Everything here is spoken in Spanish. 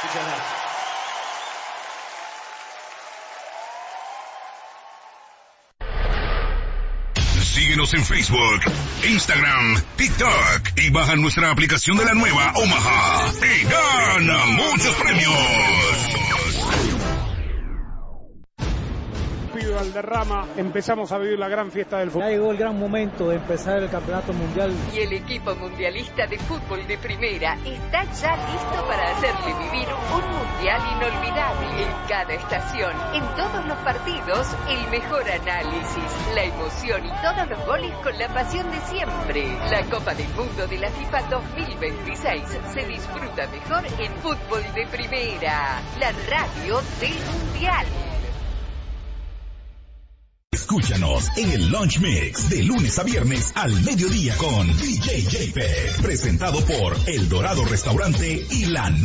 Síguenos en Facebook, Instagram, TikTok y baja nuestra aplicación de la nueva Omaha y gana muchos premios. Valderrama, empezamos a vivir la gran fiesta del fútbol. Ya llegó el gran momento de empezar el campeonato mundial. Y el equipo mundialista de fútbol de primera está ya listo para hacerle vivir un mundial inolvidable. En cada estación, en todos los partidos, el mejor análisis, la emoción y todos los goles con la pasión de siempre. La Copa del Mundo de la FIFA 2026 se disfruta mejor en fútbol de primera, la radio del mundial. Escúchanos en el Lunch Mix de lunes a viernes al mediodía con DJ JPEG, presentado por El Dorado Restaurante y la